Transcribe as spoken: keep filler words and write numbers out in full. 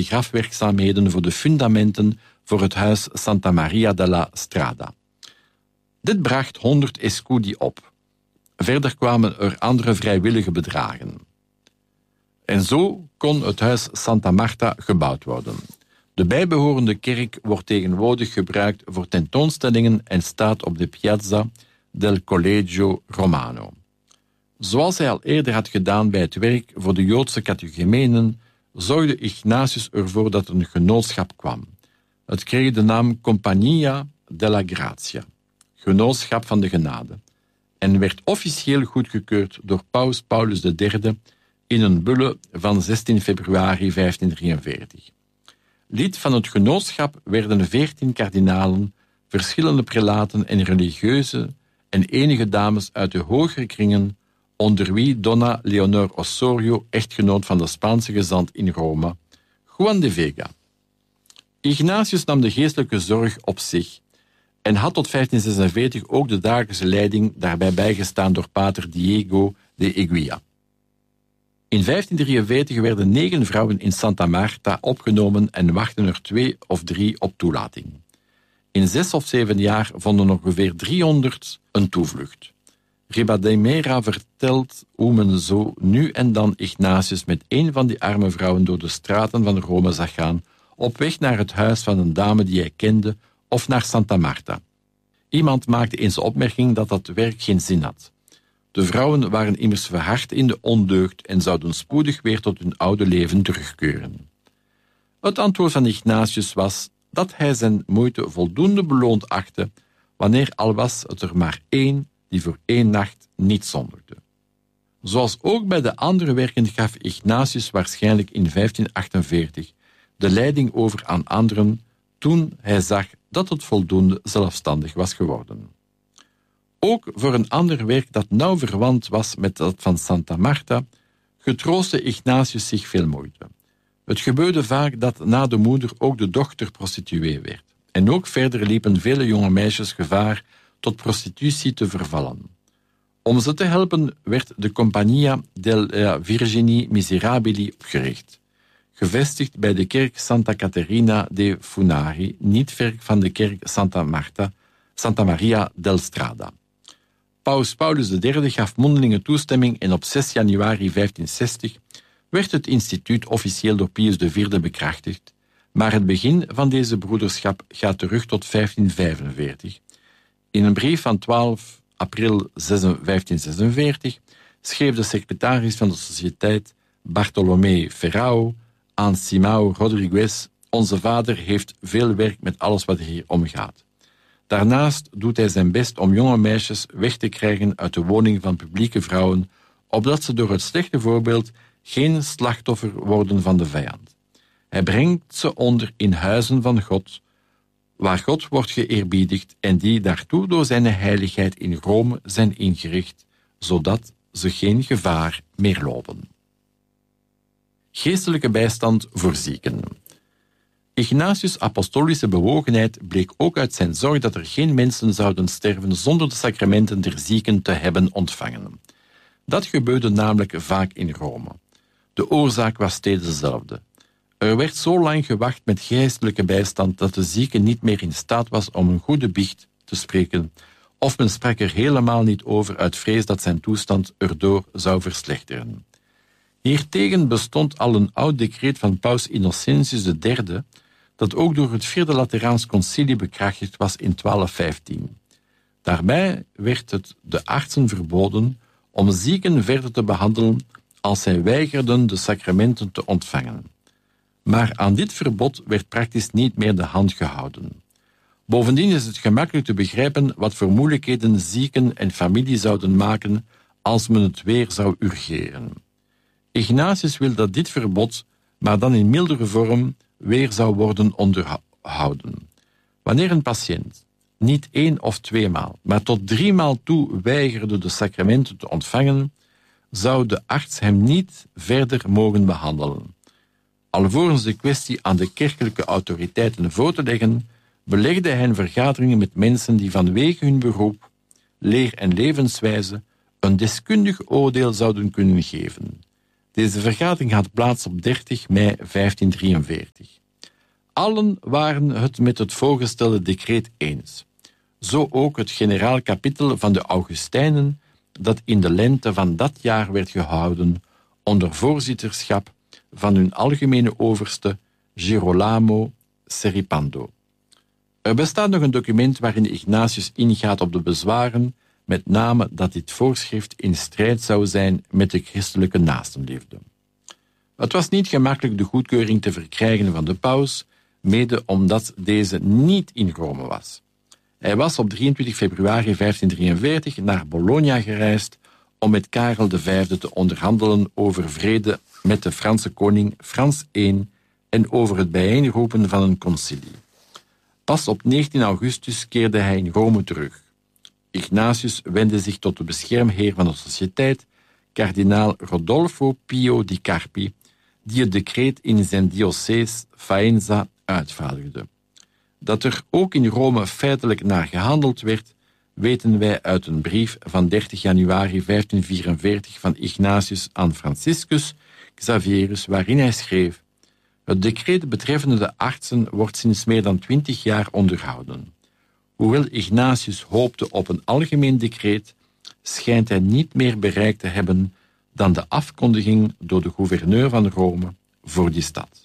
grafwerkzaamheden voor de fundamenten voor het huis Santa Maria della Strada. Dit bracht honderd escudi op. Verder kwamen er andere vrijwillige bedragen. En zo kon het huis Santa Marta gebouwd worden. De bijbehorende kerk wordt tegenwoordig gebruikt voor tentoonstellingen en staat op de Piazza del Collegio Romano. Zoals hij al eerder had gedaan bij het werk voor de Joodse catechumenen, zorgde Ignatius ervoor dat er een genootschap kwam. Het kreeg de naam Compagnia della Grazia, genootschap van de genade, en werd officieel goedgekeurd door Paus Paulus de derde in een bulle van zestien februari vijftienhonderddrieënveertig. Lid van het genootschap werden veertien kardinalen, verschillende prelaten en religieuze en enige dames uit de hogere kringen, onder wie Donna Leonor Osorio, echtgenoot van de Spaanse gezant in Rome, Juan de Vega. Ignatius nam de geestelijke zorg op zich en had tot vijftienhonderdzesenveertig ook de dagelijkse leiding, daarbij bijgestaan door pater Diego de Eguia. In vijftienhonderddrieënveertig werden negen vrouwen in Santa Marta opgenomen en wachten er twee of drie op toelating. In zes of zeven jaar vonden ongeveer driehonderd een toevlucht. Ribademeira vertelt hoe men zo nu en dan Ignatius met een van die arme vrouwen door de straten van Rome zag gaan, op weg naar het huis van een dame die hij kende of naar Santa Marta. Iemand maakte eens de opmerking dat dat werk geen zin had. De vrouwen waren immers verhard in de ondeugd en zouden spoedig weer tot hun oude leven terugkeren. Het antwoord van Ignatius was dat hij zijn moeite voldoende beloond achtte, wanneer al was het er maar één die voor één nacht niet zonderde. Zoals ook bij de andere werken gaf Ignatius waarschijnlijk in vijftienhonderdachtenveertig de leiding over aan anderen toen hij zag dat het voldoende zelfstandig was geworden. Ook voor een ander werk dat nauw verwant was met dat van Santa Marta, getroostte Ignatius zich veel moeite. Het gebeurde vaak dat na de moeder ook de dochter prostituee werd. En ook verder liepen vele jonge meisjes gevaar tot prostitutie te vervallen. Om ze te helpen werd de Compagnia della Virgini Miserabili opgericht, gevestigd bij de kerk Santa Caterina de Funari, niet ver van de kerk Santa Marta, Santa Maria del Strada. Paus Paulus de derde gaf mondelinge toestemming en op zes januari vijftienhonderdzestig werd het instituut officieel door Pius de vierde bekrachtigd, maar het begin van deze broederschap gaat terug tot vijftienhonderdvijfenveertig. In een brief van twaalf april vijftienhonderdzesenveertig schreef de secretaris van de sociëteit Bartolomé Ferrao aan Simão Rodrigues: onze vader heeft veel werk met alles wat hier omgaat. Daarnaast doet hij zijn best om jonge meisjes weg te krijgen uit de woning van publieke vrouwen, opdat ze door het slechte voorbeeld geen slachtoffer worden van de vijand. Hij brengt ze onder in huizen van God, waar God wordt geëerbiedigd en die daartoe door zijn heiligheid in Rome zijn ingericht, zodat ze geen gevaar meer lopen. Geestelijke bijstand voor zieken. Ignatius' apostolische bewogenheid bleek ook uit zijn zorg dat er geen mensen zouden sterven zonder de sacramenten der zieken te hebben ontvangen. Dat gebeurde namelijk vaak in Rome. De oorzaak was steeds dezelfde. Er werd zo lang gewacht met geestelijke bijstand dat de zieke niet meer in staat was om een goede biecht te spreken, of men sprak er helemaal niet over uit vrees dat zijn toestand erdoor zou verslechteren. Hiertegen bestond al een oud decreet van Paus Innocentius de derde, dat ook door het Vierde Lateraans Concilie bekrachtigd was in twaalfhonderdvijftien. Daarbij werd het de artsen verboden om zieken verder te behandelen als zij weigerden de sacramenten te ontvangen. Maar aan dit verbod werd praktisch niet meer de hand gehouden. Bovendien is het gemakkelijk te begrijpen wat voor moeilijkheden zieken en familie zouden maken als men het weer zou urgeren. Ignatius wil dat dit verbod, maar dan in mildere vorm, weer zou worden onderhouden. Wanneer een patiënt niet één of tweemaal, maar tot driemaal toe weigerde de sacramenten te ontvangen, zou de arts hem niet verder mogen behandelen. Alvorens de kwestie aan de kerkelijke autoriteiten voor te leggen, belegde hij vergaderingen met mensen die vanwege hun beroep, leer en levenswijze een deskundig oordeel zouden kunnen geven. Deze vergadering had plaats op dertig mei vijftienhonderddrieënveertig. Allen waren het met het voorgestelde decreet eens. Zo ook het generaal kapitel van de Augustijnen, dat in de lente van dat jaar werd gehouden onder voorzitterschap van hun algemene overste Girolamo Seripando. Er bestaat nog een document waarin Ignatius ingaat op de bezwaren, met name dat dit voorschrift in strijd zou zijn met de christelijke naastenliefde. Het was niet gemakkelijk de goedkeuring te verkrijgen van de paus, mede omdat deze niet in Rome was. Hij was op drieëntwintig februari vijftienhonderddrieënveertig naar Bologna gereisd om met Karel de Vijfde te onderhandelen over vrede met de Franse koning Frans de Eerste en over het bijeenroepen van een concilie. Pas op negentien augustus keerde hij in Rome terug. Ignatius wendde zich tot de beschermheer van de sociëteit, kardinaal Rodolfo Pio di Carpi, die het decreet in zijn diocese Faenza uitvaardigde. Dat er ook in Rome feitelijk naar gehandeld werd, weten wij uit een brief van dertig januari vijftienhonderdvierenveertig van Ignatius aan Franciscus Xavierus, waarin hij schreef: het decreet betreffende de artsen wordt sinds meer dan twintig jaar onderhouden. Hoewel Ignatius hoopte op een algemeen decreet, schijnt hij niet meer bereikt te hebben dan de afkondiging door de gouverneur van Rome voor die stad.